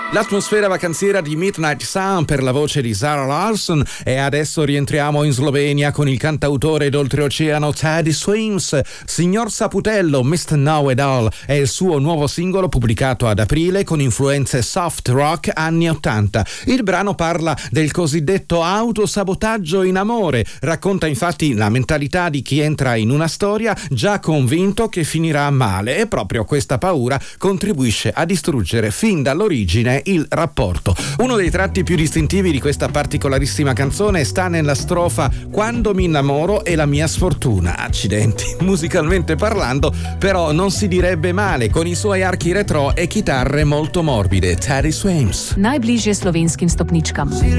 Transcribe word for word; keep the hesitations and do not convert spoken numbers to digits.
L'atmosfera vacanziera di Midnight Sun per la voce di Zara Larsson, e adesso rientriamo in Slovenia con il cantautore d'oltreoceano Teddy Swims. Signor Saputello, mister Know It All è il suo nuovo singolo pubblicato ad aprile con influenze soft rock anni ottanta. Il brano parla del cosiddetto autosabotaggio in amore, racconta infatti la mentalità di chi entra in una storia già convinto che finirà male, e proprio questa paura contribuisce a distruggere fin dall'origine il rapporto. Uno dei tratti più distintivi di questa particolarissima canzone sta nella strofa "Quando mi innamoro è la mia sfortuna". Accidenti, musicalmente parlando, però non si direbbe male, con i suoi archi retro e chitarre molto morbide. Teddy Swims. Najbližje slovenskim stopničkam.